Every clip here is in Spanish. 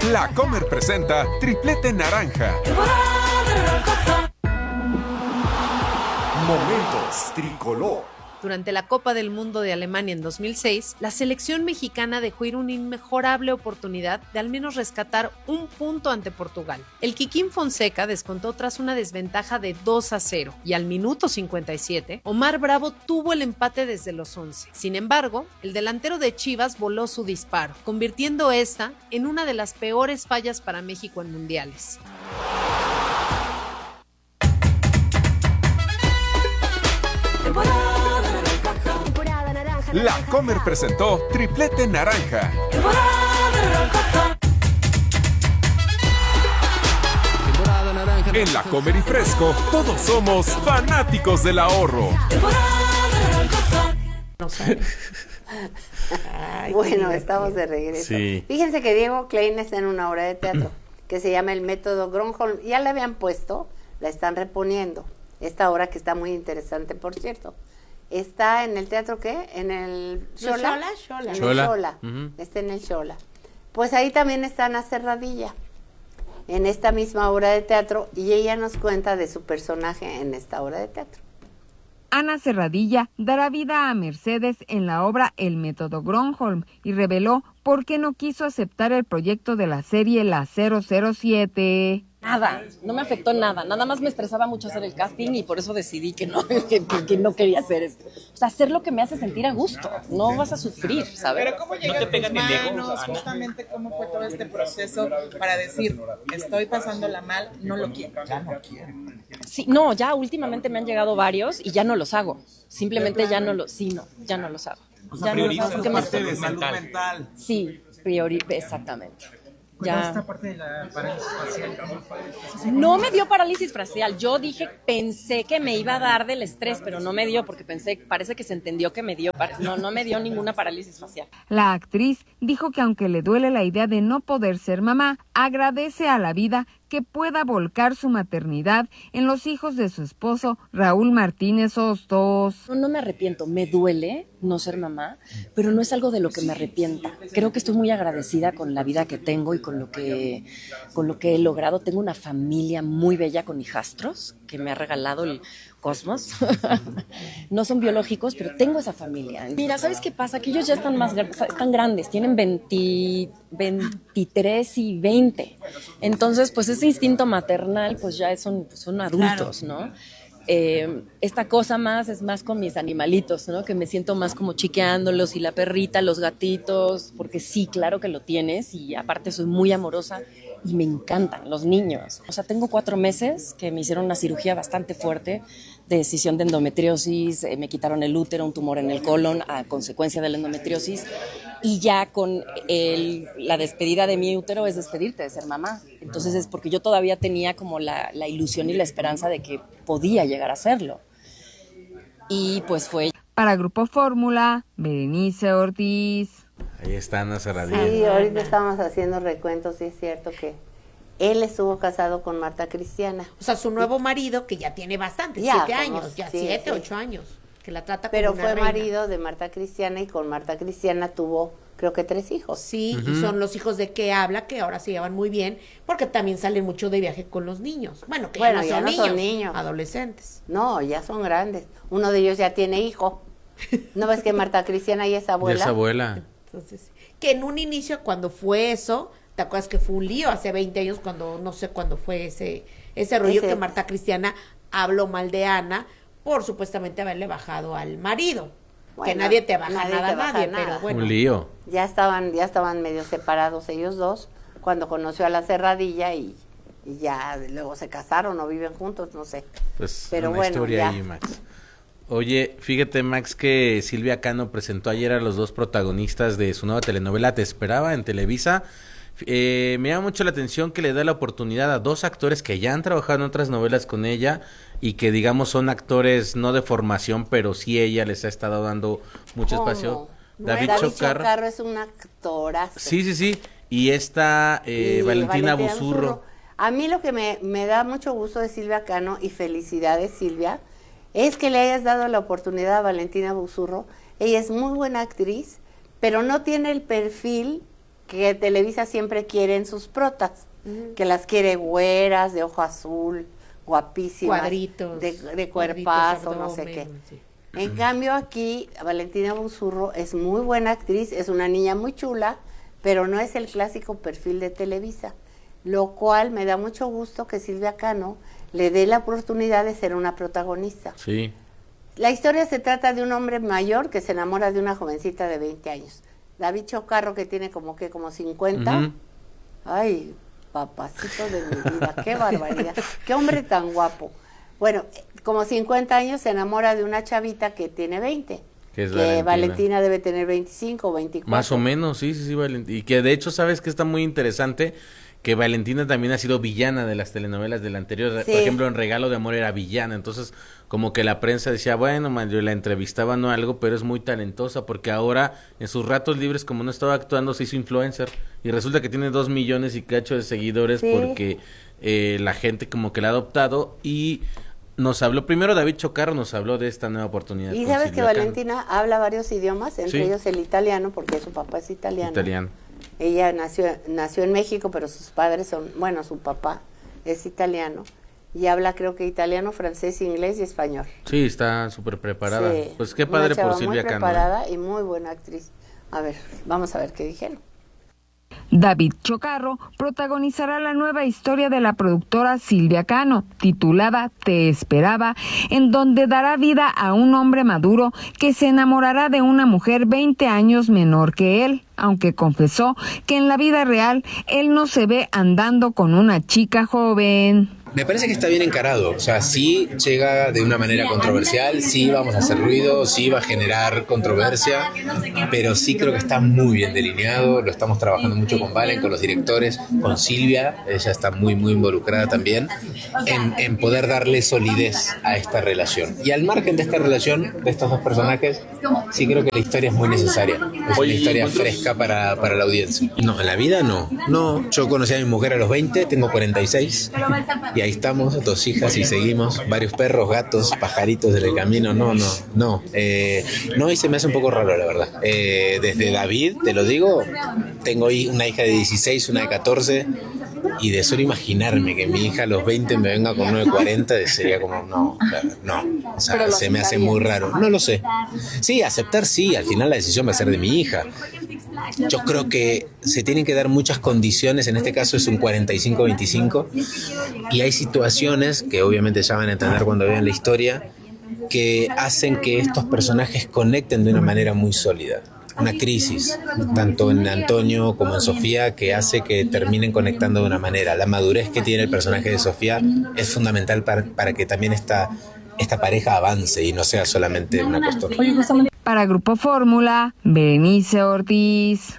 La Comer presenta Triplete Naranja. Momentos Tricolor. Durante la Copa del Mundo de Alemania en 2006, la selección mexicana dejó ir una inmejorable oportunidad de al menos rescatar un punto ante Portugal. El Kikín Fonseca descontó tras una desventaja de 2-0 y al minuto 57, Omar Bravo tuvo el empate desde los 11. Sin embargo, el delantero de Chivas voló su disparo, convirtiendo esta en una de las peores fallas para México en mundiales. La Comer presentó Triplete Naranja. En La Comer y Fresco, todos somos fanáticos del ahorro. Bueno, estamos de regreso. Sí. Fíjense que Diego Klein está en una obra de teatro que se llama El Método Gronholm. Ya la habían puesto, la están reponiendo. Esta obra que está muy interesante, por cierto. Está en el teatro, ¿qué? En el Xola. En el Xola. Está en el Xola. Pues ahí también está Ana Serradilla, en esta misma obra de teatro, y ella nos cuenta de su personaje en esta obra de teatro. Ana Serradilla dará vida a Mercedes en la obra El Método Gronholm y reveló por qué no quiso aceptar el proyecto de la serie La 007. Nada, no me afectó nada más me estresaba mucho hacer el casting y por eso decidí que que no quería hacer esto. O sea, hacer lo que me hace sentir a gusto, no vas a sufrir, ¿sabes? Pero ¿cómo llega a tus manos? Justamente, ¿cómo fue todo este proceso para decir, estoy pasándola mal, no lo quiero? Ya no quiero. Sí, no, ya últimamente me han llegado varios y ya no los hago. Simplemente ya no los hago. O sea, priorizas la parte de salud mental. Sí, exactamente. Ya. Esta parte de la parálisis facial. No me dio parálisis facial. Yo pensé que me iba a dar del estrés, pero no me dio porque parece que se entendió que me dio. No me dio ninguna parálisis facial. La actriz dijo que aunque le duele la idea de no poder ser mamá, agradece a la vida que pueda volcar su maternidad en los hijos de su esposo Raúl Martínez Hostos. No me arrepiento, me duele no ser mamá, pero no es algo de lo que me arrepienta. Creo que estoy muy agradecida con la vida que tengo y con lo que he logrado. Tengo una familia muy bella con hijastros que me ha regalado el cosmos. No son biológicos, pero tengo esa familia. Mira, ¿sabes qué pasa? Que ellos ya están grandes, tienen 23 y 20. Entonces, pues ese instinto maternal, pues ya son adultos, ¿no? Esta cosa es más con mis animalitos, ¿no? Que me siento más como chiqueándolos, y la perrita, los gatitos, porque sí, claro que lo tienes, y aparte soy muy amorosa y me encantan los niños. O sea, tengo 4 meses que me hicieron una cirugía bastante fuerte de decisión de endometriosis, me quitaron el útero, un tumor en el colon a consecuencia de la endometriosis, y ya con la despedida de mi útero es despedirte de ser mamá. Entonces es porque yo todavía tenía como la ilusión y la esperanza de que podía llegar a serlo. Y pues fue. Para Grupo Fórmula, Berenice Ortiz. Ahí está Ana Serradilla. Sí, ahorita estábamos haciendo recuentos, sí es cierto que él estuvo casado con Marta Cristiana. O sea, su nuevo marido, que ya tiene bastante, 7 años, ya 7, 8 años, que la trata como una reina. Pero fue marido de Marta Cristiana y con Marta Cristiana tuvo, creo que 3 hijos. Sí, y son los hijos de que habla, que ahora se llevan muy bien, porque también salen mucho de viaje con los niños. Bueno, que ya no son niños, adolescentes. No, ya son grandes. Uno de ellos ya tiene hijo. ¿No ves que Marta Cristiana ya es abuela? Ya es abuela. Entonces, que en un inicio, cuando fue eso, ¿te acuerdas que fue un lío hace 20 años cuando, no sé cuándo fue ese rollo que Marta Cristiana habló mal de Ana por supuestamente haberle bajado al marido? Bueno, que nadie te baja nada a nadie, pero bueno. Un lío. Ya estaban medio separados ellos dos cuando conoció a la Serradilla y ya luego se casaron o viven juntos, no sé. Pues pero una bueno, historia ya. ahí, Max. Oye, fíjate, Max, que Silvia Cano presentó ayer a los 2 protagonistas de su nueva telenovela Te Esperaba en Televisa. Me llama mucho la atención que le da la oportunidad a 2 actores que ya han trabajado en otras novelas con ella y que digamos son actores no de formación, pero sí ella les ha estado dando mucho espacio. David Chocarro es un actorazo. Sí. Y esta Valentina Buzurro. A mí lo que me da mucho gusto de Silvia Cano, y felicidades Silvia, es que le hayas dado la oportunidad a Valentina Buzurro. Ella es muy buena actriz, pero no tiene el perfil que Televisa siempre quiere en sus protas, que las quiere güeras, de ojo azul, guapísimas, cuadritos, de cuerpazo, abdomen, no sé qué. sí. En cambio aquí, Valentina Buzurro es muy buena actriz, es una niña muy chula, pero no es el clásico perfil de Televisa, lo cual me da mucho gusto que Silvia Cano le dé la oportunidad de ser una protagonista. Sí. La historia se trata de un hombre mayor que se enamora de una jovencita de 20 años. David Chocarro, que tiene como 50. Ay, papacito de mi vida, qué barbaridad, qué hombre tan guapo. Bueno, como 50 años se enamora de una chavita que tiene 20. Que es Valentina debe tener 25 o 24. Más o menos, sí, Valentina. Y que de hecho, ¿sabes que está muy interesante? Que Valentina también ha sido villana de las telenovelas del anterior. Sí. Por ejemplo, en Regalo de Amor era villana. Entonces, como que la prensa decía, bueno, man, yo la entrevistaba no algo, pero es muy talentosa, porque ahora, en sus ratos libres, como no estaba actuando, se hizo influencer. Y resulta que tiene 2 millones y cacho de seguidores, sí, porque la gente como que la ha adoptado. Y nos habló, primero David Chocarro nos habló de esta nueva oportunidad. Y sabes que Valentina habla varios idiomas, entre sí, ellos el italiano, porque su papá es italiano. Italiano. Ella nació en México, pero sus padres son, bueno, su papá es italiano y habla, creo que italiano, francés, inglés y español. Sí, está súper preparada. Sí, pues qué padre por Silvia Cano. Muy preparada y muy buena actriz. A ver, vamos a ver qué dijeron. David Chocarro protagonizará la nueva historia de la productora Silvia Cano, titulada Te Esperaba, en donde dará vida a un hombre maduro que se enamorará de una mujer 20 años menor que él, aunque confesó que en la vida real él no se ve andando con una chica joven. Me parece que está bien encarado, o sea, sí llega de una manera controversial, sí vamos a hacer ruido, sí va a generar controversia, pero sí creo que está muy bien delineado, lo estamos trabajando mucho con Valen, con los directores, con Silvia, ella está muy involucrada también, en poder darle solidez a esta relación. Y al margen de esta relación, de estos dos personajes, sí creo que la historia es muy necesaria, es una historia fresca para la audiencia. No, en la vida no, yo conocí a mi mujer a los 20, tengo 46, y ahí estamos, 2 hijas y seguimos, varios perros, gatos, pajaritos en el camino, no, y se me hace un poco raro, la verdad. Desde David, te lo digo, tengo una hija de 16, una de 14, y de solo imaginarme que mi hija a los 20 me venga con uno de 40, sería como, no, o sea, se me hace muy raro, no lo sé. Sí, aceptar sí, al final la decisión va a ser de mi hija. Yo creo que se tienen que dar muchas condiciones, en este caso es un 45-25, y hay situaciones que obviamente ya van a entender cuando vean la historia, que hacen que estos personajes conecten de una manera muy sólida. Una crisis, tanto en Antonio como en Sofía, que hace que terminen conectando de una manera. La madurez que tiene el personaje de Sofía es fundamental para que también esta pareja avance y no sea solamente una cuestión. Para Grupo Fórmula, Berenice Ortiz.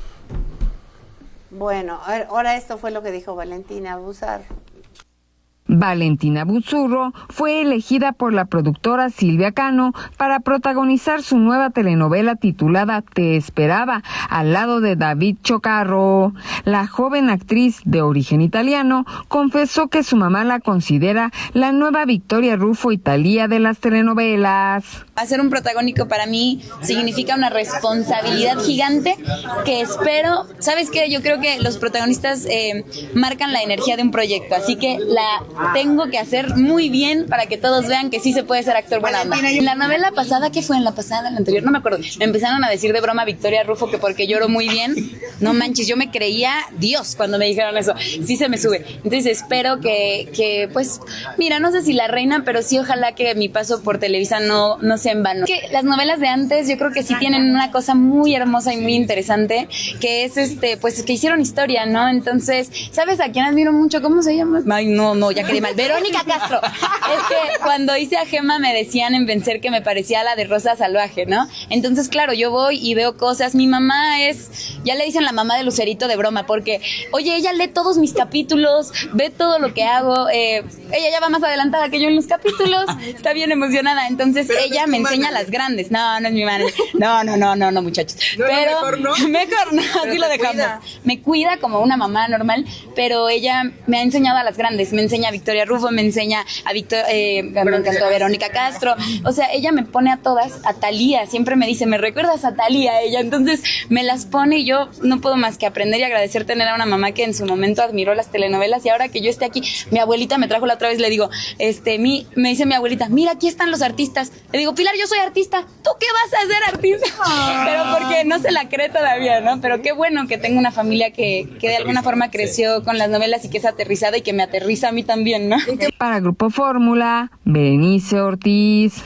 Bueno, ahora esto fue lo que dijo Valentina Buzurro. Valentina Buzurro fue elegida por la productora Silvia Cano para protagonizar su nueva telenovela titulada Te Esperaba, al lado de David Chocarro. La joven actriz de origen italiano confesó que su mamá la considera la nueva Victoria Rufo y Thalía de las telenovelas. Hacer un protagónico para mí significa una responsabilidad gigante que espero, ¿sabes qué? Yo creo que los protagonistas marcan la energía de un proyecto, así que la tengo que hacer muy bien para que todos vean que sí se puede ser actor buena onda. En la novela pasada, ¿qué fue? En la pasada, en la anterior, no me acuerdo, me empezaron a decir de broma Victoria Rufo que porque lloro muy bien. No manches, yo me creía Dios cuando me dijeron eso, sí se me sube. Entonces espero que pues, mira, no sé si la reina, pero sí ojalá que mi paso por Televisa no sea en vano. Que las novelas de antes yo creo que sí tienen una cosa muy hermosa y muy interesante, que es pues que hicieron historia, ¿no? Entonces, ¿sabes a quién admiro mucho? ¿Cómo se llama? Ay, no, ya quedé mal. Verónica Castro. Es que cuando hice a Gema me decían en Vencer que me parecía la de Rosa Salvaje, ¿no? Entonces, claro, yo voy y veo cosas. Mi mamá ya le dicen la mamá de Lucerito de broma, porque, oye, ella lee todos mis capítulos, ve todo lo que hago, ella ya va más adelantada que yo en los capítulos, está bien emocionada, entonces ella me enseña las grandes. No es mi madre. No, muchachos. Pero mejor no, así lo dejamos. Me cuida como una mamá normal, pero ella me ha enseñado a las grandes, me enseña a Victoria Victoria Rufo, me enseña a me encantó a Verónica Castro, o sea, ella me pone a todas, a Thalía, siempre me dice, me recuerdas a Thalía, ella, entonces me las pone y yo no puedo más que aprender y agradecer tener a una mamá que en su momento admiró las telenovelas y ahora que yo esté aquí, mi abuelita me trajo la otra vez, le digo, me dice mi abuelita, mira, aquí están los artistas, le digo, Pilar, yo soy artista, ¿tú qué vas a ser artista? Pero porque no se la cree todavía, ¿no? Pero qué bueno que tengo una familia que de alguna forma creció con las novelas y que es aterrizada y que me aterriza a mí también, ¿no? Para Grupo Fórmula, Berenice Ortiz.